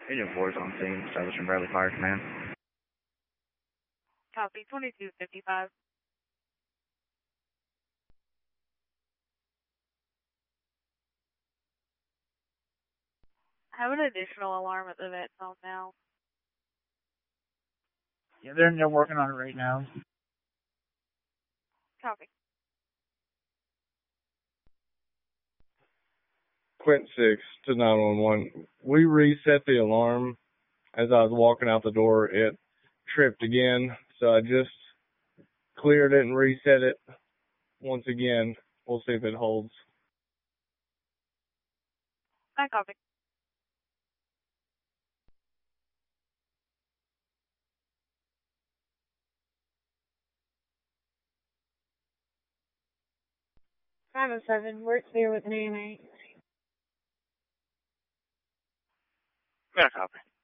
Union 4 is on scene, establishing Bradley Fire Command. Copy, 2255. I have an additional alarm at the vet zone now. Yeah, they're working on it right now. Copy. Quint 6 to 911. We reset the alarm as I was walking out the door. It tripped again, so I just cleared it and reset it once again. We'll see if it holds. I copy. Five and 7, we're clear with an AMA. Yeah, copy.